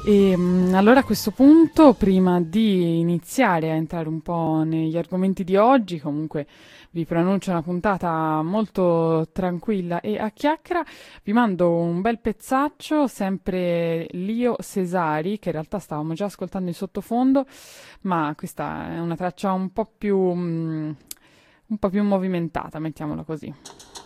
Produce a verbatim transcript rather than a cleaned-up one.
E mh, allora a questo punto, prima di iniziare a entrare un po' negli argomenti di oggi, comunque vi preannuncio una puntata molto tranquilla e a chiacchiera, vi mando un bel pezzaccio, sempre Lio Cesari, che in realtà stavamo già ascoltando in sottofondo, ma questa è una traccia un po' più, mh, un po' più movimentata, mettiamola così.